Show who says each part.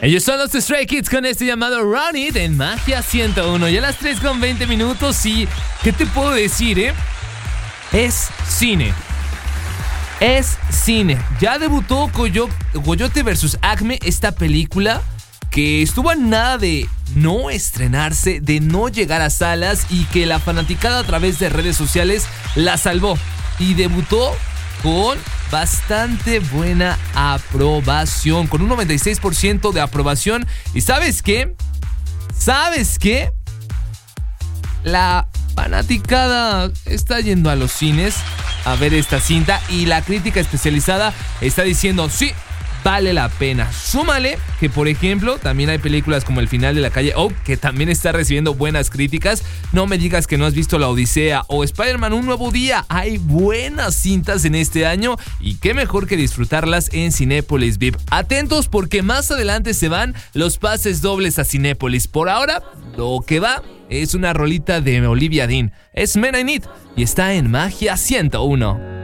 Speaker 1: Ellos son los Stray Kids con este llamado Run It en Magia 101. Ya a las 3:20 y ¿qué te puedo decir, Es cine. Es cine. Ya debutó Coyote vs. Acme, esta película que estuvo a nada de no estrenarse, de no llegar a salas y que la fanaticada a través de redes sociales la salvó. Y debutó con bastante buena aprobación, con un 96% de aprobación. ¿Y sabes qué? La fanaticada está yendo a los cines a ver esta cinta y la crítica especializada está diciendo sí, vale la pena. Súmale que, por ejemplo, también hay películas como El final de la calle Oak, que también está recibiendo buenas críticas. No me digas que no has visto La Odisea o Spider-Man Un Nuevo Día. Hay buenas cintas en este año y qué mejor que disfrutarlas en Cinépolis VIP. Atentos porque más adelante se van los pases dobles a Cinépolis. Por ahora, lo que va es una rolita de Olivia Dean. Es Men I Need y está en Magia 101.